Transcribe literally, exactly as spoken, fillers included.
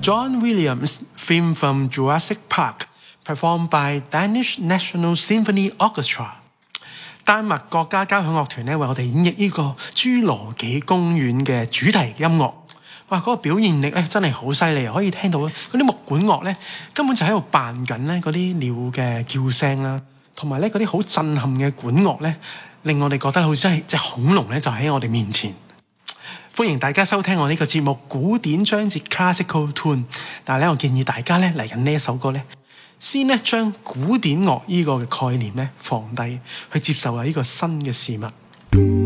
John Williams theme from Jurassic Park performed by Danish National Symphony Orchestra。丹麥國家交響樂團咧為我哋演繹呢個侏羅紀公園嘅主題音樂。哇！嗰個表現力咧真係好犀利，可以聽到嗰啲木管樂咧根本就喺度扮緊咧嗰啲鳥嘅叫聲啦，同埋咧嗰啲好震撼嘅管樂咧，令我哋覺得好似係隻恐龍咧就喺我哋面前。歡迎大家收聽我呢個節目《古典章節 Classical Tune》，但係咧我建議大家咧嚟緊呢一首歌咧，先咧將古典樂呢個嘅概念咧放低，去接受下呢個新嘅事物。